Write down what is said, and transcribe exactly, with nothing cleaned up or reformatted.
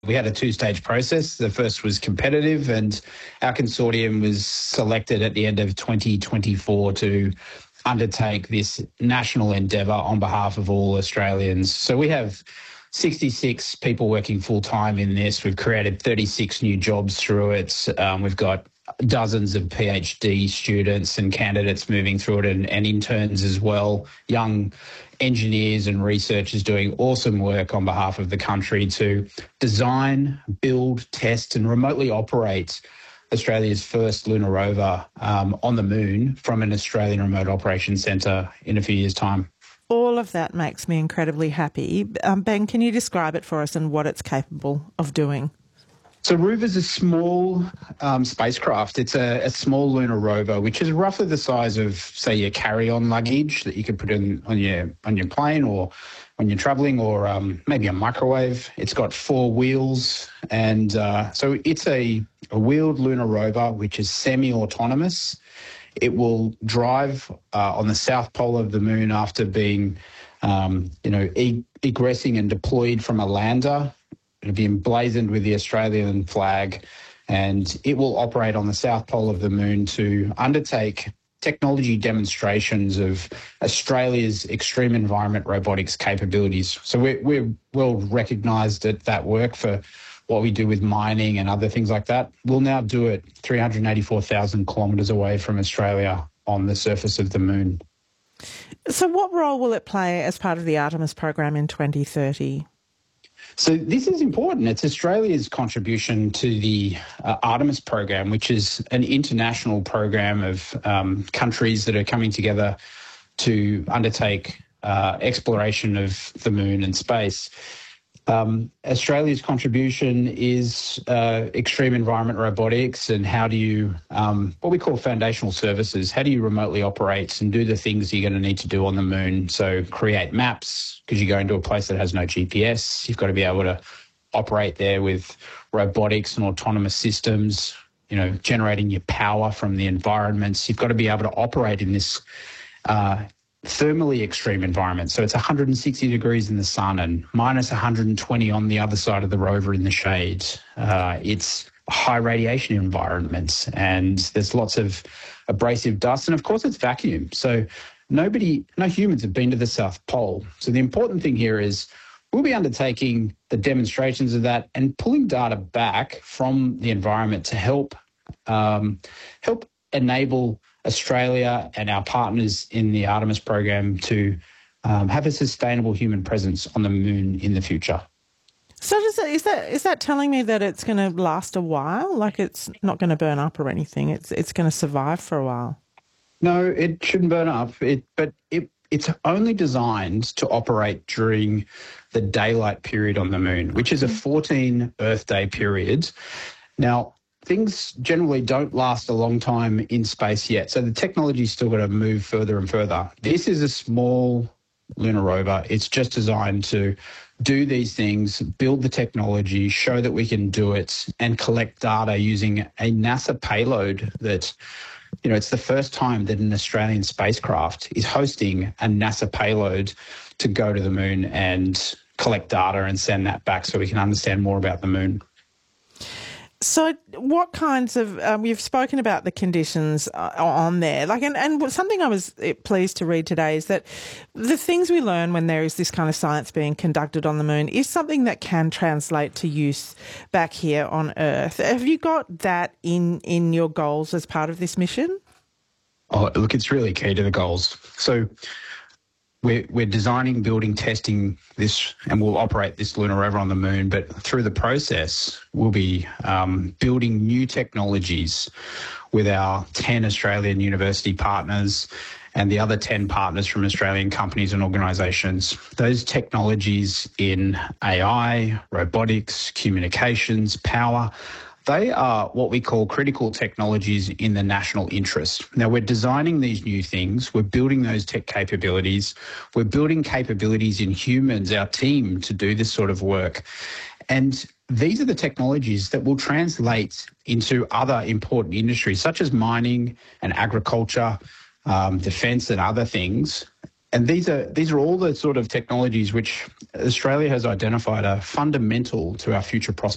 We had a two-stage process. The first was competitive, and our consortium was selected at the end of twenty twenty-four to undertake this national endeavour on behalf of all Australians. So we have sixty-six people working full-time in this. We've created thirty-six new jobs through it. Um, we've got dozens of PhD students and candidates moving through it, and, and interns as well, young engineers and researchers doing awesome work on behalf of the country to design, build, test and remotely operate Australia's first lunar rover um, on the moon from an Australian Remote Operations Centre in a few years' time. All of that makes me incredibly happy. Um, Ben, can you describe it for us and what it's capable of doing? So Rover is a small um, spacecraft. It's a, a small lunar rover, which is roughly the size of, say, your carry-on luggage that you could put in on your on your plane or when you're travelling, or um, maybe a microwave. It's got four wheels, and uh, so it's a, a wheeled lunar rover which is semi-autonomous. It will drive uh, on the south pole of the moon after being, um, you know, e- egressing and deployed from a lander. It'll be emblazoned with the Australian flag, and it will operate on the south pole of the moon to undertake technology demonstrations of Australia's extreme environment robotics capabilities. So we're, we're well recognised at that work for what we do with mining and other things like that. We'll now do it three hundred eighty-four thousand kilometres away from Australia on the surface of the moon. So what role will it play as part of the Artemis program in twenty thirty? So this is important. It's Australia's contribution to the uh, Artemis program, which is an international program of um, countries that are coming together to undertake uh, exploration of the moon and space. Um, Australia's contribution is uh, extreme environment robotics, and how do you, um, what we call foundational services, how do you remotely operate and do the things you're going to need to do on the moon? So create maps, because you go into a place that has no G P S. You've got to be able to operate there with robotics and autonomous systems, you know, generating your power from the environments. You've got to be able to operate in this uh thermally extreme environment. So it's one hundred sixty degrees in the sun and minus one hundred twenty on the other side of the rover in the shade. Uh, it's high radiation environments, and there's lots of abrasive dust, and of course it's vacuum. So nobody, no humans have been to the South Pole. So the important thing here is we'll be undertaking the demonstrations of that and pulling data back from the environment to help um, help enable Australia and our partners in the Artemis program to um, have a sustainable human presence on the moon in the future. So does that, is that is that telling me that it's going to last a while? Like it's not going to burn up or anything? It's it's going to survive for a while? No, it shouldn't burn up. It, but it it's only designed to operate during the daylight period on the moon, which is a fourteen Earth day period. Now, things generally don't last a long time in space yet, so the technology's still got to move further and further. This is a small lunar rover. It's just designed to do these things, build the technology, show that we can do it, and collect data using a NASA payload that, you know, it's the first time that an Australian spacecraft is hosting a NASA payload to go to the moon and collect data and send that back so we can understand more about the moon. So what kinds of, um, you've spoken about the conditions uh, on there, like, and, and something I was pleased to read today is that the things we learn when there is this kind of science being conducted on the moon is something that can translate to use back here on Earth. Have you got that in, in your goals as part of this mission? Oh, look, it's really key to the goals. So We're, we're designing, building, testing this, and we'll operate this lunar rover on the moon. But through the process, we'll be um, building new technologies with our ten Australian university partners and the other ten partners from Australian companies and organisations. Those technologies in A I, robotics, communications, power, they are what we call critical technologies in the national interest. Now, we're designing these new things. We're building those tech capabilities. We're building capabilities in humans, our team, to do this sort of work. And these are the technologies that will translate into other important industries, such as mining and agriculture, um, defence and other things. And these are these are all the sort of technologies which Australia has identified are fundamental to our future prospects.